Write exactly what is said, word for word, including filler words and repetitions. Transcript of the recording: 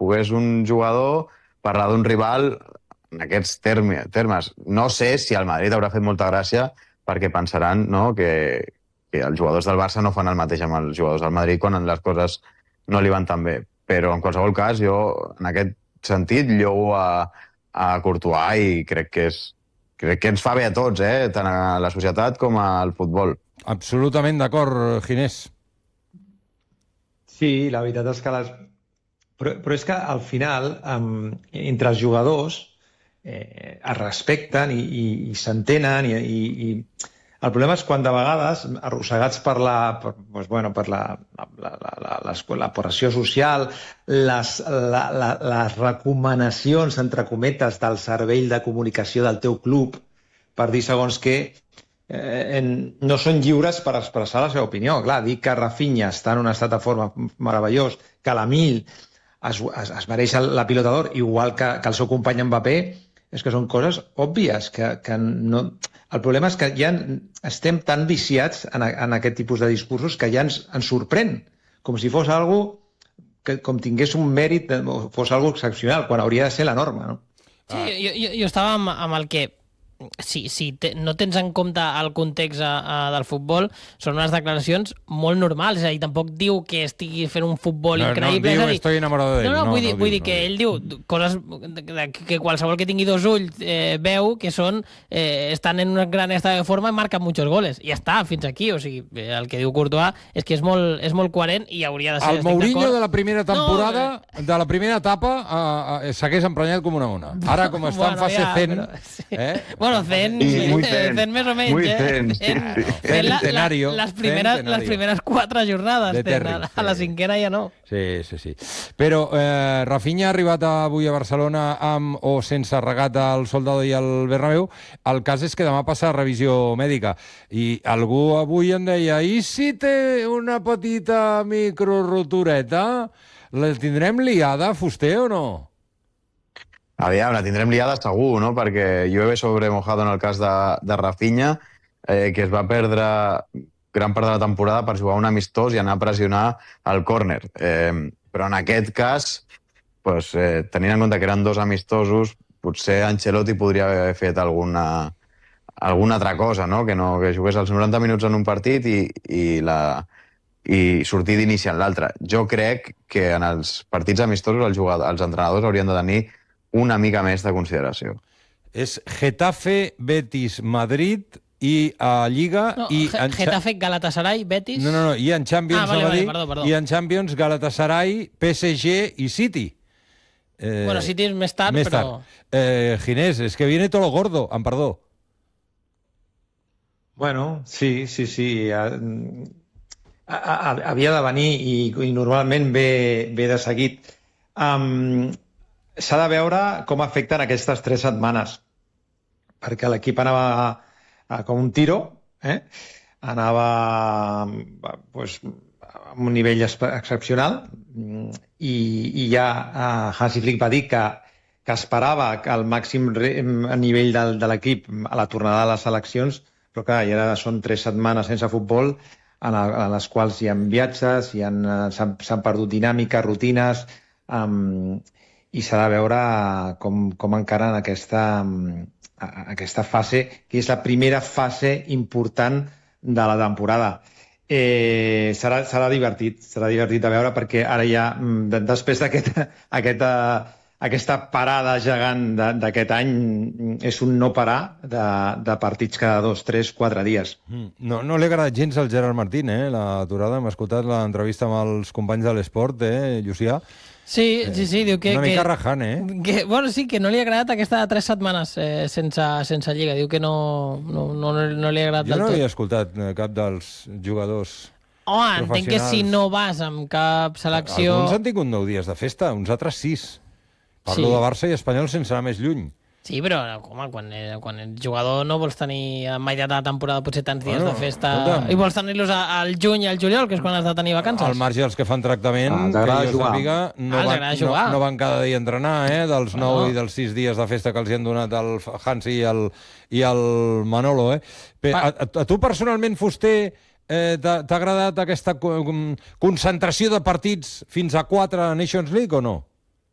pogués un jugador parlar d'un rival en aquests termes. No sé si al Madrid haurà fet molta gràcia perquè pensaran, no, que, que els jugadors del Barça no fan el mateix amb els jugadors del Madrid quan les coses no li van tan bé. Però, en qualsevol cas, jo, en aquest sentit, llogo a, a Courtois i crec que, és, crec que ens fa bé a tots, eh? Tant a la societat com al futbol. Absolutament d'acord, Ginés. Sí, la veritat és que les... Però, però és que al final, um, entre els jugadors, eh, es respecten i, i, i s'entenen i, i, i el problema és quan de vegades, arrossegats per la, per, doncs, bueno, per la, la, la, la, la, la pressió social, les, la, la, les recomanacions, entre cometes, del servei de comunicació del teu club per dir segons què, eh, en, no són lliures per expressar la seva opinió. Clar, dir que Rafinha està en un estat de forma meravellós, que l'Emil es, es, es mereix la pilota d'or, igual que, que el seu company Mbappé, és que són coses òbvies, que, que no... El problema és que ja estem tan viciats en, en aquest tipus de discursos que ja ens, ens sorprèn, com si fos algo que com tingués un mèrit, o fos algo excepcional, quan hauria de ser la norma, no? Sí, jo, jo, jo estava amb, amb el que... Si, si te, no tens en compte el context a, a, del futbol, són unes declaracions molt normals, és a dir, tampoc diu que estigui fent un futbol no, increïble. No, diu, dir, estoy enamorado de él. No, no, no, vull, dir, no vull diu, dir que no ell diu coses que qualsevol que tingui dos ulls eh, veu que són, eh, estan en un gran estat de forma i marquen muchos goles. I ja està, fins aquí. O sigui, el que diu Courtois és que és molt, és molt coherent i hauria de ser... El Mourinho de la primera temporada, no, de la primera etapa, eh, eh, s'hagués emprenyat com una ona. Ara, com està bueno, en fase ja, zen... Però, sí. eh? Bueno, zen... Sí. Muy zen, zen més o menys, muy eh? zen, sí, Zen, sí. zen la, la, les, primeres, zen les primeres quatre jornades. De Terry, a, a la cinquena ja no. Sí, sí, sí. Però eh, Rafinha ha arribat avui a Barcelona amb o sense regat al Soldado i al Bernabéu. El cas és que demà passa revisió mèdica. I algú avui em deia, i si té una petita microrotureta, la tindrem liada, Fuster, o no? Aviam, la tindrem liada segur, no? Perquè llueve sobre mojado en el cas de, de Rafinha, eh, que es va perdre gran part de la temporada per jugar un amistós i anar a pressionar el córner. Eh, però en aquest cas, pues, eh, tenint en compte que eren dos amistosos, potser Ancelotti podria haver fet alguna, alguna altra cosa, no? Que, no, que jugués els noranta minuts en un partit i, i, la, i sortir d'inici en l'altre. Jo crec que en els partits amistosos els, jugadors, els entrenadors haurien de tenir una mica més de consideració. És Getafe, Betis, Madrid i a Lliga... No, i en Getafe, Galatasaray, Betis... No, no, no, i en Champions, ah, vale, vale, vale, perdó, perdó. i en Champions, Galatasaray, P S G i City. Eh, bueno, City és més tard, més però... Tard. Eh, Ginés, és que viene todo lo gordo, amb perdó. Bueno, sí, sí, sí. Havia de venir i, i normalment ve, ve de seguit. Um, S'ha de veure com afecten aquestes tres setmanes, perquè l'equip anava a, a, com un tiro, eh? anava a, pues, a un nivell excepcional i, i ja uh, Hansi Flick va dir que, que esperava que el màxim re, nivell del, de l'equip a la tornada de les seleccions, però clar, ja són tres setmanes sense futbol en, a, en les quals hi ha viatges, s'han perdut dinàmiques, rutines... Um, i s'ha de veure com, com encaren aquesta, aquesta fase, que és la primera fase important de la temporada. Eh, serà, serà divertit, serà divertit de veure, perquè ara ja, després d'aquesta aquest, aquesta parada gegant d'aquest any, és un no parar de, de partits cada dos, tres, quatre dies. No, no li ha agradat gens al Gerard Martín, eh, l'aturada. Hem escoltat l'entrevista amb els companys de l'Esport, eh, Llucià. Sí, sí, sí, diu que... Una mica que, rajant, eh? Que, bueno, sí, que no li ha agradat aquesta de tres setmanes eh, sense, sense Lliga. Diu que no, no, no, no li ha agradat jo del tot. Jo no havia escoltat cap dels jugadors Home, entenc que si no vas amb cap selecció... Alguns han tingut nou dies de festa, uns altres sis. Parlo sí. de Barça i Espanyol sense anar més lluny. Sí, però home, quan, quan ets jugador no vols tenir a meitat de la temporada potser tants dies bueno, de festa escolta'm. I vols tenir-los al juny i al juliol, que és quan has de tenir vacances. Al marge dels que fan tractament, ah, que jo sàpiga, no, ah, van, no, no van cada dia a entrenar, eh? Dels nou bueno. i dels sis dies de festa que els hi han donat el Hansi i el, i el Manolo. Eh? A, a, a tu personalment, Fuster, eh, t'ha agradat aquesta concentració de partits fins a quatre a Nations League o no?